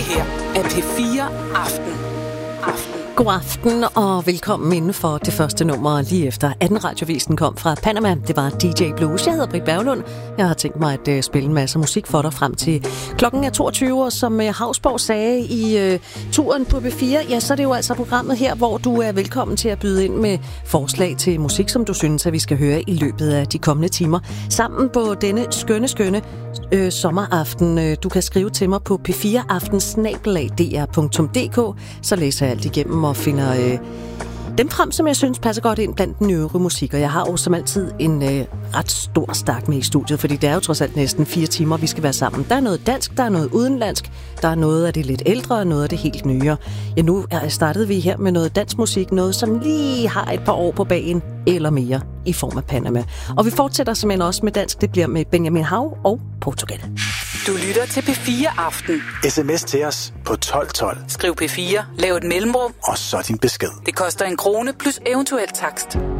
her er P4 Aften. God aften og velkommen inden for det første nummer lige efter 18 radiovisen kom fra Panama. Det var DJ Blues. Jeg hedder Britt Berglund. Jeg har tænkt mig at spille en masse musik for dig frem til klokken er 22. Og som Hausborg sagde i turen på P4, ja, så er det jo altså programmet her, hvor du er velkommen til at byde ind med forslag til musik, som du synes, at vi skal høre i løbet af de kommende timer. Sammen på denne skønne sommeraften. Du kan skrive til mig på p4aften@dr.dk, så læser jeg alt igennem og finder dem frem, som jeg synes passer godt ind blandt den øvrige musik. Og jeg har jo som altid en ret stor stak med i studiet, fordi det er jo trods alt næsten 4 timer, vi skal være sammen. Der er noget dansk, der er noget udenlandsk, der er noget af det lidt ældre og noget af det helt nyere. Ja, nu startede vi her med noget dansk musik, noget som lige har et par år på bagen eller mere i form af Panama. Og vi fortsætter simpelthen også med dansk. Det bliver med Benjamin Hav og Portugal. Du lytter til P4 Aften. SMS til os på 1212. Skriv P4, lav et mellemrum, og så din besked. Det koster 1 krone plus eventuel takst.